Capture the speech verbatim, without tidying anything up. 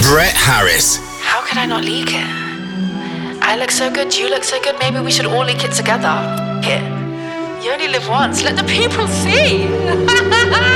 Brett Harris. How could I not leak it? I look so good, you look so good, maybe we should all leak it together. It. You only live once, let the people see.